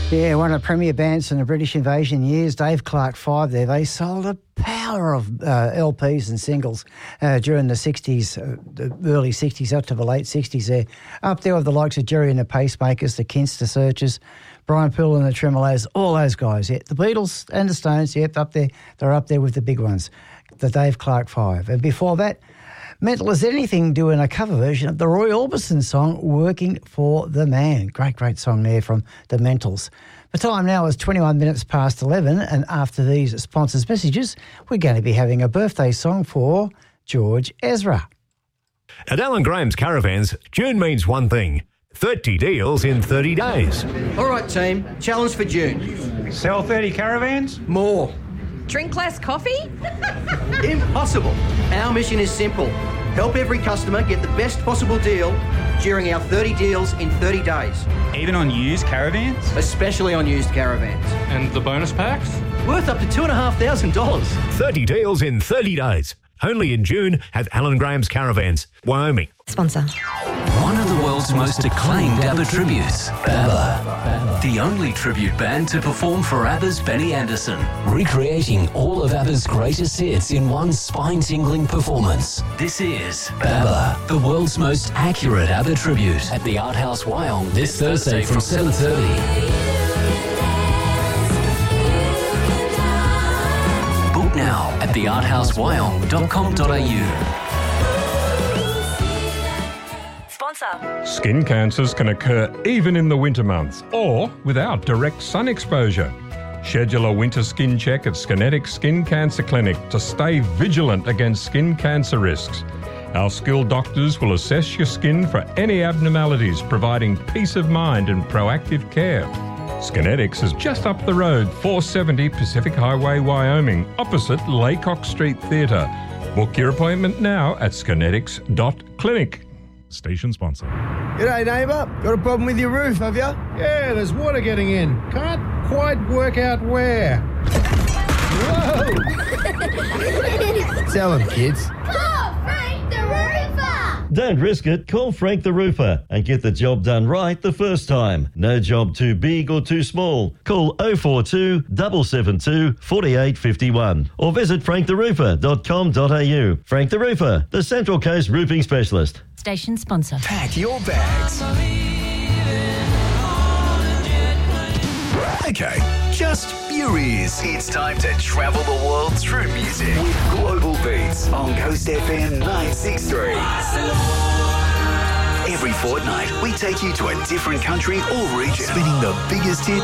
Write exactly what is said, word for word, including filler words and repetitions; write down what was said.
Yeah, one of the premier bands from the British Invasion years, Dave Clark Five there. They sold a power of uh, L Ps and singles uh, during the sixties, uh, the early sixties up to the late sixties there. Up there with the likes of Jerry and the Pacemakers, the Kints, the Searchers, Brian Poole and the Tremolos, all those guys. Yeah. The Beatles and the Stones, yep, up there. They're up there with the big ones, the Dave Clark Five. And before that, Mental as Anything doing a cover version of the Roy Orbison song, Working for the Man. Great, great song there from the Mentals. The time now is twenty-one minutes past eleven, and after these sponsors' messages, we're going to be having a birthday song for George Ezra. At Alan Graham's Caravans, June means one thing: thirty deals in thirty days. All right, team, challenge for June. Sell thirty caravans? More. Drink less coffee? Impossible. Our mission is simple. Help every customer get the best possible deal during our thirty deals in thirty days. Even on used caravans? Especially on used caravans. And the bonus packs? Worth up to two thousand five hundred dollars. thirty deals in thirty days. Only in June at Alan Graham's Caravans, Wyoming. Sponsor. One of the world's most acclaimed ABBA tributes, ABBA. The only tribute band to perform for ABBA's Benny Andersson. Recreating all of ABBA's greatest hits in one spine-tingling performance. This is ABBA, the world's most accurate ABBA tribute at the Art House Wyong this Thursday from seven thirty. Book now at the art house wyong dot com dot a u. Skin cancers can occur even in the winter months or without direct sun exposure. Schedule a winter skin check at Skinetics Skin Cancer Clinic to stay vigilant against skin cancer risks. Our skilled doctors will assess your skin for any abnormalities, providing peace of mind and proactive care. Skinetics is just up the road, four seventy Pacific Highway, Wyoming, opposite Laycock Street Theatre. Book your appointment now at skinetics dot clinic. Station sponsor. G'day, neighbour. Got a problem with your roof, have you? Yeah, there's water getting in. Can't quite work out where. Whoa! Tell them, kids. Call Frank the Roofer! Don't risk it. Call Frank the Roofer and get the job done right the first time. No job too big or too small. Call oh four two, seven seven two, four eight five one or visit frank the roofer dot com dot a u. Frank the Roofer, the Central Coast roofing specialist. Station sponsor. Pack your bags. Okay, just your ears. It's time to travel the world through music with Global Beats on Coast F M nine sixty-three. Every fortnight, we take you to a different country or region, spinning the biggest hits